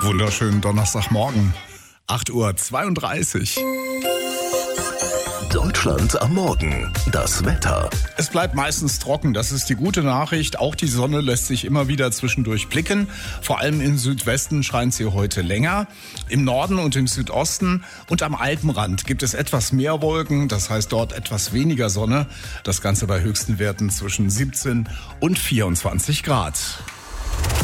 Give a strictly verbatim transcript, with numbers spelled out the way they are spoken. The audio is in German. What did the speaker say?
Wunderschönen Donnerstagmorgen, acht Uhr zweiunddreißig. Deutschland am Morgen. Das Wetter. Es bleibt meistens trocken, das ist die gute Nachricht. Auch die Sonne lässt sich immer wieder zwischendurch blicken. Vor allem im Südwesten scheint sie heute länger. Im Norden und im Südosten und am Alpenrand gibt es etwas mehr Wolken. Das heißt dort etwas weniger Sonne. Das Ganze bei höchsten Werten zwischen siebzehn und vierundzwanzig Grad.